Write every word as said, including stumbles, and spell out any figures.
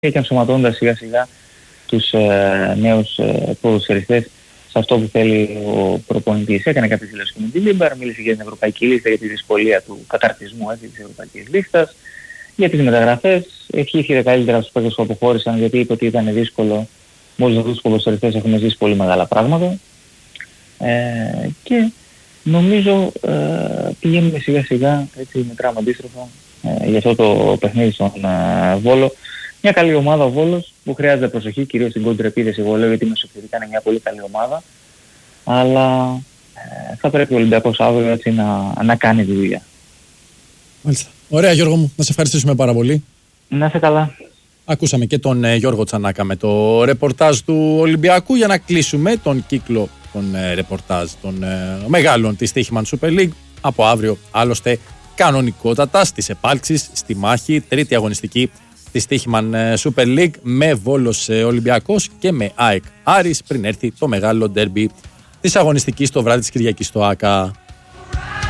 και ενσωματώνοντας σιγά σιγά τους ε, νέους ε, ποδοσφαιριστές σε αυτό που θέλει ο προπονητής. Έκανε κάποιες δηλώσεις με την Λίμπαρ, μίλησε για την ευρωπαϊκή λίστα, για τη δυσκολία του καταρτισμού έτσι, της ευρωπαϊκής λίστας, για τις μεταγραφές. Ευχήθηκε καλύτερα στους παίκτες που αποχώρησαν, γιατί είπε ότι ήταν δύσκολο. Μόλις αυτούς τους ποδοσφαιριστές έχουμε ζήσει πολύ μεγάλα πράγματα. Ε, και νομίζω ε, πηγαίνουμε σιγά σιγά, έτσι μετράμε αντίστροφα, ε, για αυτό το παιχνίδι στον ε, Βόλο. Μια καλή ομάδα ο Βόλος που χρειάζεται προσοχή, κυρίως στην κόντρεπίδεση, εγώ λέω, γιατί μεσοεπιθετικά είναι μια πολύ καλή ομάδα. Αλλά ε, θα πρέπει ο Ολυμπιακός αύριο έτσι να, να κάνει τη δουλειά. Μάλιστα. Ωραία Γιώργο μου, να σε ευχαριστήσουμε πάρα πολύ. Να είσαι καλά. Ακούσαμε και τον ε, Γιώργο Τσανάκα με το ρεπορτάζ του Ολυμπιακού, για να κλείσουμε τον κύκλο των ε, ρεπορτάζ των ε, μεγάλων της Stoichman Super League. Από αύριο άλλωστε κανονικότατα στις επάλξεις στη μάχη, τρίτη αγωνιστική της Stoichman Super League, με Βόλος Ολυμπιακός και με ΑΕΚ Άρης, πριν έρθει το μεγάλο ντέρμπι της αγωνιστικής το βράδυ της Κυριακής στο ΆΚΑ.